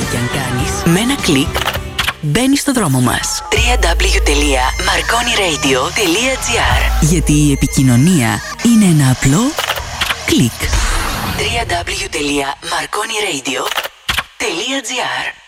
Ό,τι κι αν κάνεις, με ένα κλικ μπαίνεις στο δρόμο μας. www.marconiradio.gr. Γιατί η επικοινωνία είναι ένα απλό κλικ. www.marconiradio.gr.